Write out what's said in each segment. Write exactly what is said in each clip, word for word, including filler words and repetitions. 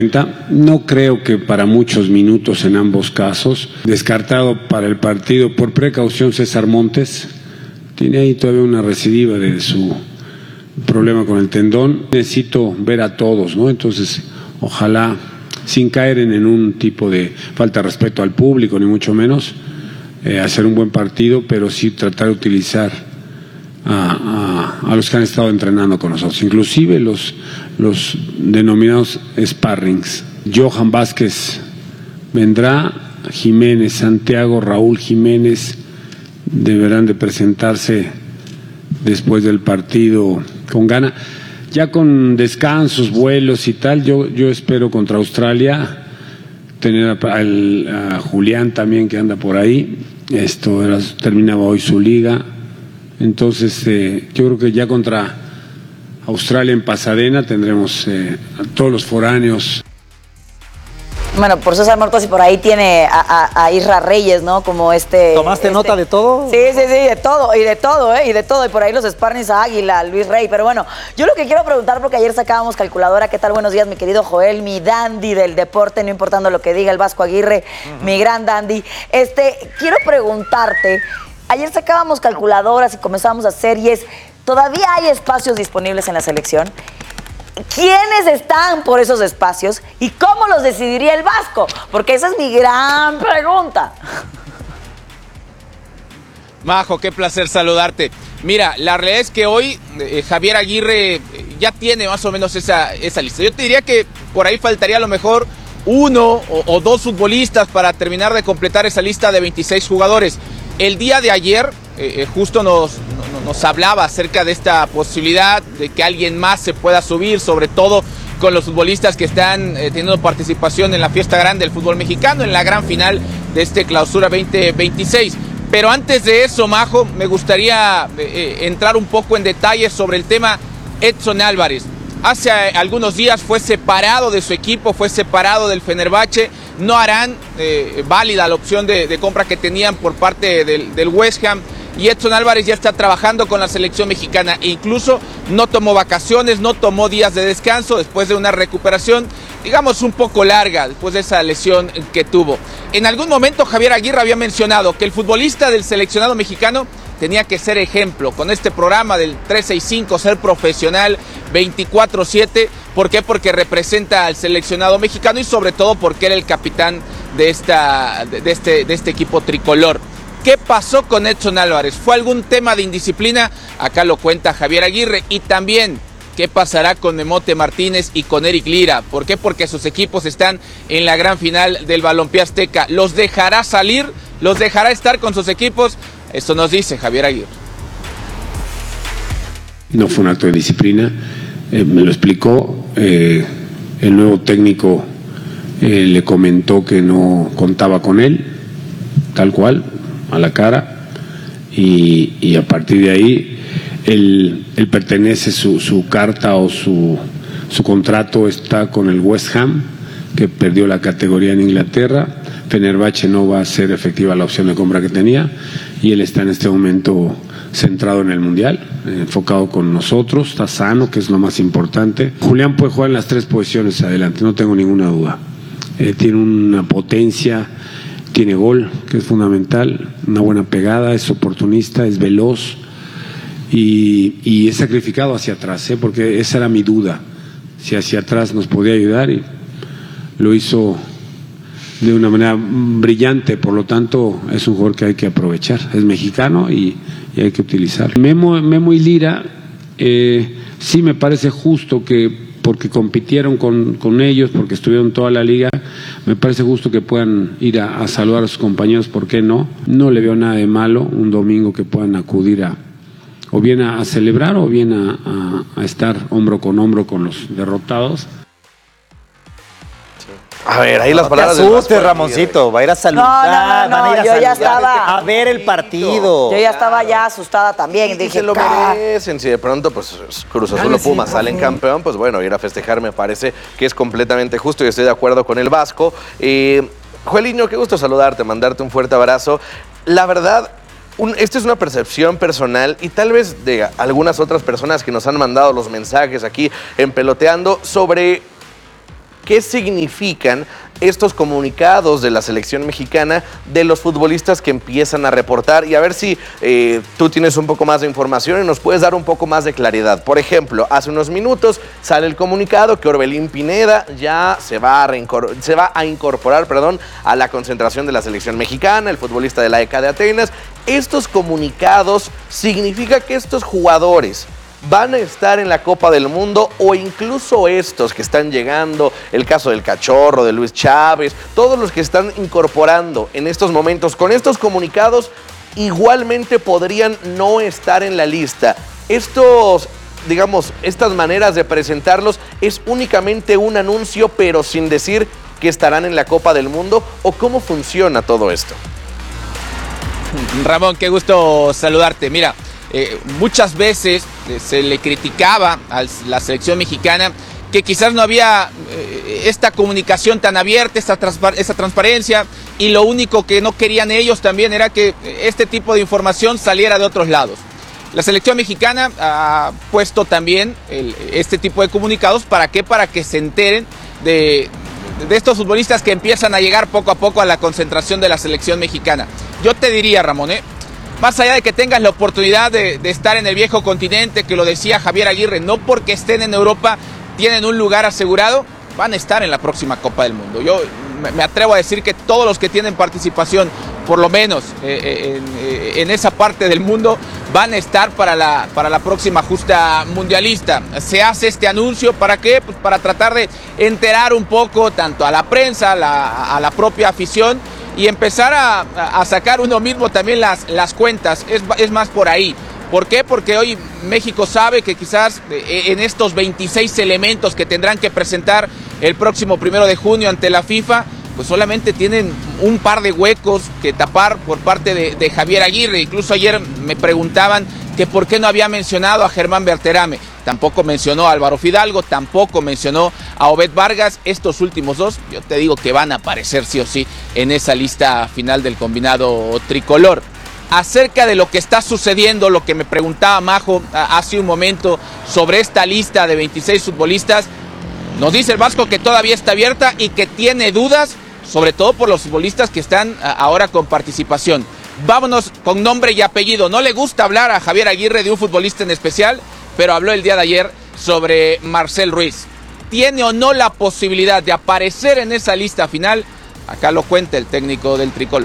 No creo que para muchos minutos en ambos casos. Descartado para el partido por precaución César Montes. Tiene ahí todavía una recidiva de su problema con el tendón. Necesito ver a todos, ¿no? Entonces, ojalá, sin caer en, en un tipo de falta de respeto al público, ni mucho menos, eh, hacer un buen partido, pero sí tratar de utilizar a, a, a los que han estado entrenando con nosotros, inclusive los, los denominados sparrings. Johan Vázquez vendrá, Jiménez, Santiago, Raúl Jiménez deberán de presentarse después del partido con gana, ya con descansos, vuelos y tal. Yo, yo espero contra Australia tener a, a, a Julián también, que anda por ahí. Esto era, terminaba hoy su liga. Entonces, eh, yo creo que ya contra Australia en Pasadena tendremos eh, a todos los foráneos. Bueno, por César Martos y por ahí tiene a, a, a Isra Reyes, ¿no? Como este... ¿Tomaste este... nota de todo? Sí, sí, sí, de todo, y de todo, ¿eh? Y de todo, y por ahí los sparrings a Águila, Luis Rey. Pero bueno, yo lo que quiero preguntar, porque ayer sacábamos calculadora, ¿qué tal? Buenos días, mi querido Joel, mi dandy del deporte, no importando lo que diga el Vasco Aguirre, uh-huh. Mi gran dandy. Este, quiero preguntarte, ayer sacábamos calculadoras y comenzábamos a series, ¿todavía hay espacios disponibles en la selección? ¿Quiénes están por esos espacios y cómo los decidiría el Vasco? Porque esa es mi gran pregunta. Majo, qué placer saludarte. Mira, la realidad es que hoy eh, Javier Aguirre ya tiene más o menos esa, esa lista. Yo te diría que por ahí faltaría a lo mejor uno o, o dos futbolistas para terminar de completar esa lista de veintiséis jugadores. El día de ayer eh, justo nos, nos, nos hablaba acerca de esta posibilidad de que alguien más se pueda subir, sobre todo con los futbolistas que están eh, teniendo participación en la fiesta grande del fútbol mexicano, en la gran final de este Clausura veinte veintiséis. Pero antes de eso, Majo, me gustaría eh, entrar un poco en detalles sobre el tema Edson Álvarez. Hace algunos días fue separado de su equipo, fue separado del Fenerbahce. No harán eh, válida la opción de, de compra que tenían por parte del, del West Ham. Y Edson Álvarez ya está trabajando con la selección mexicana. E incluso no tomó vacaciones, no tomó días de descanso después de una recuperación, digamos, un poco larga, después de esa lesión que tuvo. En algún momento Javier Aguirre había mencionado que el futbolista del seleccionado mexicano tenía que ser ejemplo con este programa del trescientos sesenta y cinco, ser profesional veinticuatro siete. ¿Por qué? Porque representa al seleccionado mexicano y sobre todo porque era el capitán de, esta, de, este, de este equipo tricolor. ¿Qué pasó con Edson Álvarez? ¿Fue algún tema de indisciplina? Acá lo cuenta Javier Aguirre. Y también, ¿qué pasará con Memote Martínez y con Eric Lira? ¿Por qué? Porque sus equipos están en la gran final del Balompié Azteca. ¿Los dejará salir? ¿Los dejará estar con sus equipos? Esto nos dice Javier Aguirre. No fue un acto de disciplina, eh, me lo explicó. Eh, el nuevo técnico eh, le comentó que no contaba con él, tal cual, a la cara, y, y a partir de ahí él, él pertenece, su, su carta o su, su contrato está con el West Ham, que perdió la categoría en Inglaterra. Fenerbahce no va a ser efectiva la opción de compra que tenía y él está en este momento centrado en el Mundial, enfocado con nosotros, está sano, que es lo más importante. Julián puede jugar en las tres posiciones adelante, no tengo ninguna duda. Eh, tiene una potencia, tiene gol, que es fundamental, una buena pegada, es oportunista, es veloz y, y es sacrificado hacia atrás, ¿eh? Porque esa era mi duda, si hacia atrás nos podía ayudar, y lo hizo de una manera brillante. Por lo tanto es un jugador que hay que aprovechar, es mexicano y, y hay que utilizarlo. Memo, Memo y Lira, eh, sí me parece justo que porque compitieron con, con ellos, porque estuvieron toda la liga, me parece justo que puedan ir a, a saludar a sus compañeros. ¿Por qué no? No le veo nada de malo un domingo que puedan acudir a o bien a, a celebrar o bien a, a, a estar hombro con hombro con los derrotados. A ver, ahí las no palabras te asustes, del Ramoncito, va a ir a saludar, no, no, no, van a ir a yo ya saludar, estaba a ver el partido. Yo ya estaba ya asustada también. Y Dije, se lo "Ah". merecen. Si de pronto pues Cruz Azul o Pumas salen campeón, pues bueno, ir a festejar me parece que es completamente justo y estoy de acuerdo con el Vasco. Eh, Joeliño, qué gusto saludarte, mandarte un fuerte abrazo. La verdad, un, esto es una percepción personal y tal vez de algunas otras personas que nos han mandado los mensajes aquí en Peloteando sobre qué significan estos comunicados de la selección mexicana de los futbolistas que empiezan a reportar, y a ver si eh, tú tienes un poco más de información y nos puedes dar un poco más de claridad. Por ejemplo, hace unos minutos sale el comunicado que Orbelín Pineda ya se va a, se va a incorporar perdón, a la concentración de la selección mexicana, el futbolista de la E C A de Atenas. Estos comunicados significa que estos jugadores van a estar en la Copa del Mundo, o incluso estos que están llegando, el caso del Cachorro, de Luis Chávez, todos los que están incorporando en estos momentos con estos comunicados, igualmente podrían no estar en la lista. Estos, digamos, estas maneras de presentarlos es únicamente un anuncio, pero sin decir que estarán en la Copa del Mundo, ¿o cómo funciona todo esto? Ramón, qué gusto saludarte. Mira, Eh, muchas veces eh, se le criticaba a la selección mexicana que quizás no había eh, esta comunicación tan abierta, esta, transpa esta transparencia, y lo único que no querían ellos también era que este tipo de información saliera de otros lados. La selección mexicana ha puesto también el, este tipo de comunicados. ¿Para qué? Para que se enteren de, de estos futbolistas que empiezan a llegar poco a poco a la concentración de la selección mexicana. Yo te diría, Ramón, ¿eh? más allá de que tengas la oportunidad de, de estar en el viejo continente, que lo decía Javier Aguirre, no porque estén en Europa tienen un lugar asegurado, van a estar en la próxima Copa del Mundo. Yo me, me atrevo a decir que todos los que tienen participación, por lo menos eh, en, eh, en esa parte del mundo, van a estar para la, para la próxima justa mundialista. Se hace este anuncio, ¿para qué? Pues para tratar de enterar un poco tanto a la prensa, a la, a la propia afición, y empezar a, a sacar uno mismo también las, las cuentas. Es, es más por ahí. ¿Por qué? Porque hoy México sabe que quizás en estos veintiséis elementos que tendrán que presentar el próximo primero de junio ante la FIFA, pues solamente tienen un par de huecos que tapar por parte de, de Javier Aguirre. Incluso ayer me preguntaban que por qué no había mencionado a Germán Berterame. Tampoco mencionó a Álvaro Fidalgo, tampoco mencionó a Obed Vargas. Estos últimos dos, yo te digo que van a aparecer sí o sí en esa lista final del combinado tricolor. Acerca de lo que está sucediendo, lo que me preguntaba Majo hace un momento sobre esta lista de veintiséis futbolistas, nos dice el Vasco que todavía está abierta y que tiene dudas, sobre todo por los futbolistas que están ahora con participación. Vámonos con nombre y apellido. No le gusta hablar a Javier Aguirre de un futbolista en especial, pero habló el día de ayer sobre Marcel Ruiz. ¿Tiene o no la posibilidad de aparecer en esa lista final? Acá lo cuenta el técnico del tricolor.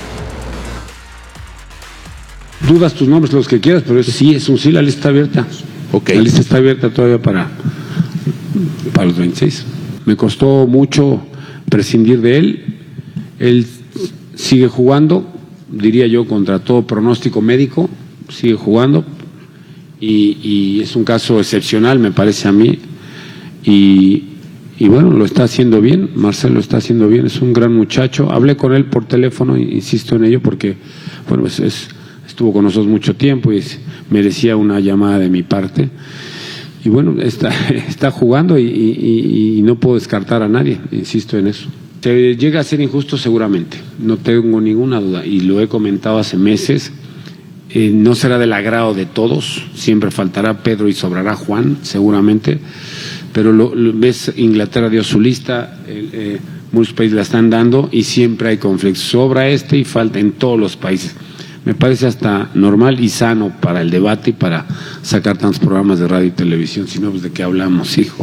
Dudas tus nombres, los que quieras, pero sí, es un sí, la lista está abierta. Okay. La lista está abierta todavía para, para los veintiséis. Me costó mucho prescindir de él. Él sigue jugando, diría yo, contra todo pronóstico médico, sigue jugando. Y, y es un caso excepcional, me parece a mí, y, y bueno, lo está haciendo bien. Marcel lo está haciendo bien, es un gran muchacho. Hablé con él por teléfono, insisto en ello, porque bueno, es, es, estuvo con nosotros mucho tiempo y es, merecía una llamada de mi parte. Y bueno, está, está jugando y, y, y no puedo descartar a nadie, insisto en eso. Se llega a ser injusto seguramente, no tengo ninguna duda, y lo he comentado hace meses. Eh, no será del agrado de todos, siempre faltará Pedro y sobrará Juan, seguramente, pero lo, lo, ves, Inglaterra dio su lista, eh, eh, muchos países la están dando y siempre hay conflictos, sobra este y falta en todos los países. Me parece hasta normal y sano para el debate y para sacar tantos programas de radio y televisión, si no, pues de qué hablamos, hijo.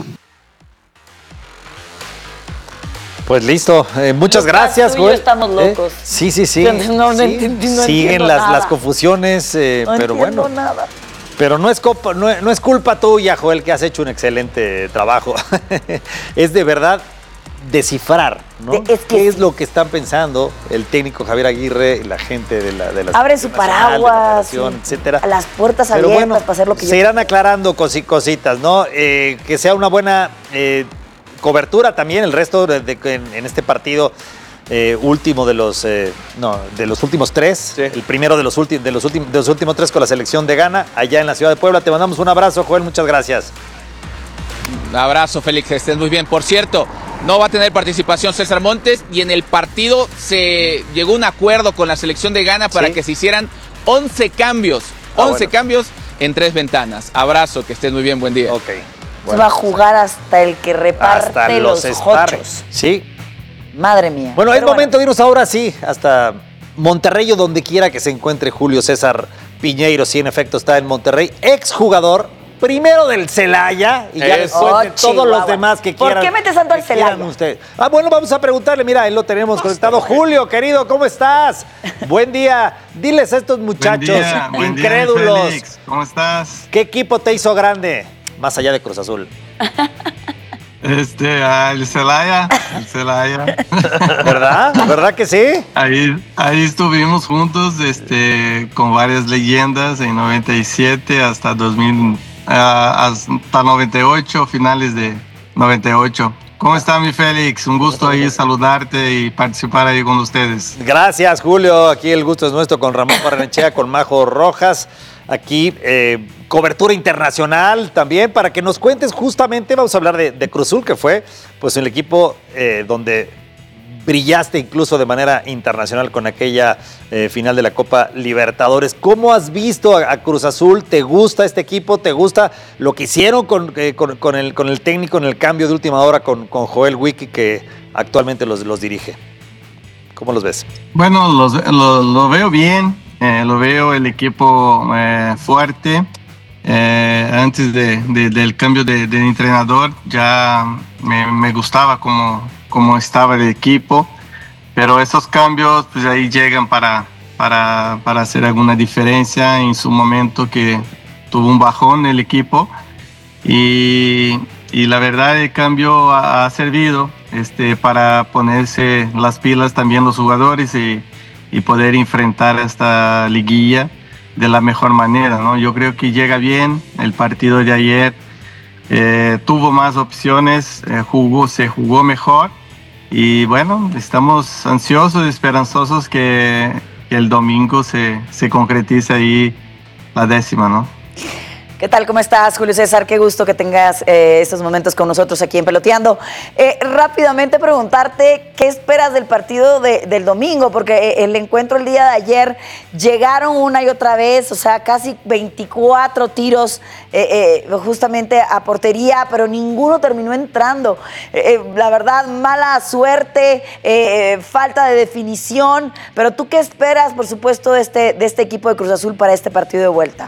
Pues listo, eh, muchas gracias, tú y yo Joel. estamos locos. Eh, sí, sí, sí. No, no sí. entiendo, no Siguen entiendo las, nada. las confusiones, eh, No pero entiendo bueno. nada. Pero no es, copa, no, no es culpa tuya, Joel, que has hecho un excelente trabajo. Es de verdad descifrar, ¿no? De- es que ¿Qué sí. es lo que están pensando el técnico Javier Aguirre y la gente de la de la Abre su selección nacional, de la paraguas, federación, sí. etcétera? A las puertas Pero abiertas bueno, para hacer lo que yo se irán aclarando cosi- cositas, ¿no? Eh, que sea una buena eh, cobertura también el resto de, de- en, en este partido eh, último de los eh, no de los últimos tres, Sí. el primero de los últimos de los últimos de los últimos tres con la selección de Ghana allá en la ciudad de Puebla. Te mandamos un abrazo, Joel, muchas gracias. Un abrazo, Félix, que estés muy bien. Por cierto, no va a tener participación César Montes, y en el partido se llegó a un acuerdo con la selección de Ghana para Sí. que se hicieran once cambios, Ah, once bueno. cambios en tres ventanas. Abrazo, que estés muy bien, buen día. Ok. Se va a jugar hasta el que reparte hasta los, los jochos. Sí. Madre mía. Bueno, es Pero momento de irnos ahora sí, hasta Monterrey o donde quiera que se encuentre Julio César Piñeiro, si en efecto está en Monterrey, exjugador, primero del Celaya, y ya Eso. después de Oh, todos Chihuahua. los demás que ¿Por quieran. qué metes tanto al que quieran Celaya? ustedes. Ah, bueno, vamos a preguntarle, mira, ahí lo tenemos conectado. Julio, querido, ¿cómo estás? Buen día. Diles a estos muchachos Buen día, buen día, incrédulos, Félix. ¿Cómo estás? ¿qué equipo te hizo grande? Más allá de Cruz Azul. Este, ah, el Celaya, el Celaya. ¿Verdad? ¿Verdad que sí? Ahí, ahí estuvimos juntos, este, con varias leyendas en noventa y siete hasta dos mil, ah, hasta noventa y ocho, finales de noventa y ocho. ¿Cómo está mi Félix? Un gusto ahí saludarte y participar ahí con ustedes. Gracias, Julio. Aquí el gusto es nuestro con Ramón Barrenechea, con Majo Rojas. Aquí, eh, cobertura internacional también, para que nos cuentes justamente, vamos a hablar de, de Cruz Azul, que fue pues el equipo eh, donde brillaste incluso de manera internacional con aquella eh, final de la Copa Libertadores. ¿Cómo has visto a, a Cruz Azul? ¿Te gusta este equipo? ¿Te gusta lo que hicieron con, eh, con, con, el, con el técnico en el cambio de última hora con, con Joel Wiki, que actualmente los, los dirige? ¿Cómo los ves? Bueno, los, lo, lo veo bien, eh, lo veo el equipo eh, fuerte. Eh, antes de, de, del cambio de, de entrenador ya me, me gustaba cómo, cómo estaba el equipo, pero esos cambios pues ahí llegan para, para, para hacer alguna diferencia en su momento, que tuvo un bajón el equipo, y, y la verdad el cambio ha, ha servido este, para ponerse las pilas también los jugadores y, y poder enfrentar esta liguilla de la mejor manera, ¿no? Yo creo que llega bien. El partido de ayer eh, tuvo más opciones, eh, jugó, se jugó mejor, y bueno, estamos ansiosos, esperanzosos que, que el domingo se, se concretice ahí la décima, ¿no? ¿Qué tal? ¿Cómo estás, Julio César? Qué gusto que tengas eh, estos momentos con nosotros aquí en Peloteando. Eh, rápidamente preguntarte, ¿qué esperas del partido de, del domingo? Porque eh, el encuentro el día de ayer llegaron una y otra vez, o sea, casi veinticuatro tiros eh, eh, justamente a portería, pero ninguno terminó entrando. Eh, eh, la verdad, mala suerte, eh, falta de definición, pero ¿tú qué esperas, por supuesto, de este, de este equipo de Cruz Azul para este partido de vuelta?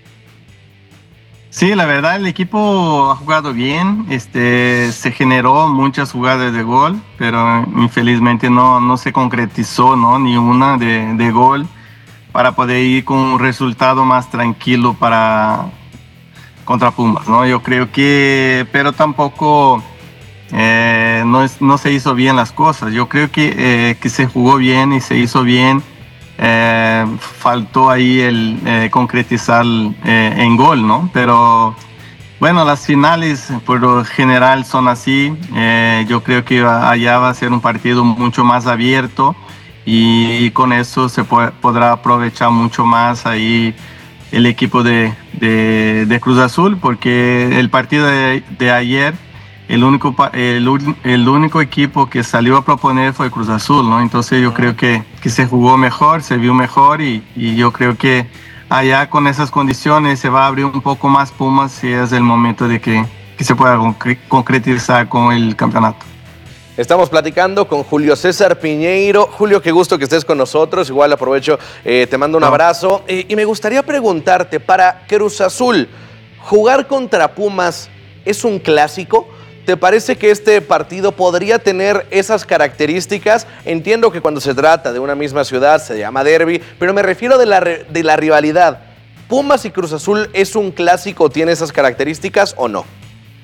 Sí, la verdad el equipo ha jugado bien, este, se generó muchas jugadas de gol, pero infelizmente no, no se concretizó, ¿no? Ni una de, de gol para poder ir con un resultado más tranquilo para contra Pumas, ¿no? Yo creo que, pero tampoco eh, no, es, no se hizo bien las cosas. Yo creo que, eh, que se jugó bien y se hizo bien. Eh, faltó ahí el eh, concretizar eh, en gol, ¿no? Pero bueno, las finales por lo general son así. Eh, yo creo que allá va a ser un partido mucho más abierto, y, y con eso se po- podrá aprovechar mucho más ahí el equipo de, de, de Cruz Azul, porque el partido de, de ayer, el único, el, el único equipo que salió a proponer fue Cruz Azul, ¿no? Entonces yo creo que, que se jugó mejor, se vio mejor, y, y yo creo que allá con esas condiciones se va a abrir un poco más Pumas, si es el momento de que, que se pueda concre- concretizar con el campeonato. Estamos platicando con Julio César Piñeiro. Julio, qué gusto que estés con nosotros. Igual aprovecho, eh, te mando un abrazo. Eh, y me gustaría preguntarte, para Cruz Azul, ¿jugar contra Pumas es un clásico? ¿Te parece que este partido podría tener esas características? Entiendo que cuando se trata de una misma ciudad se llama derbi, pero me refiero de la, de la rivalidad. ¿Pumas y Cruz Azul es un clásico, tiene esas características o no?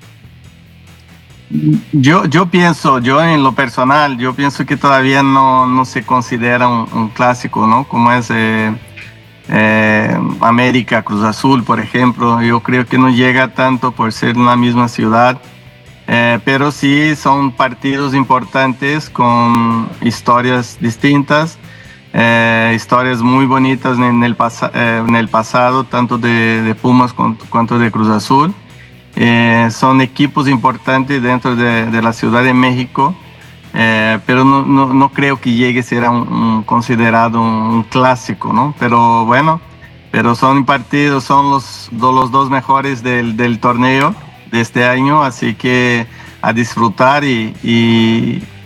Yo, yo pienso, yo en lo personal, yo pienso que todavía no, no se considera un, un clásico, ¿no? Como es eh, eh, América, Cruz Azul, por ejemplo. Yo creo que no llega tanto por ser una misma ciudad. Eh, pero sí son partidos importantes con historias distintas, eh, historias muy bonitas en el, pas- eh, en el pasado, tanto de, de Pumas cuanto, cuanto de Cruz Azul. Eh, son equipos importantes dentro de, de la Ciudad de México, eh, pero no, no, no creo que llegue a ser un, un considerado un, un clásico, ¿no? Pero bueno, pero son partidos, son los, los dos mejores del, del torneo. de este año, así que a disfrutar y, y,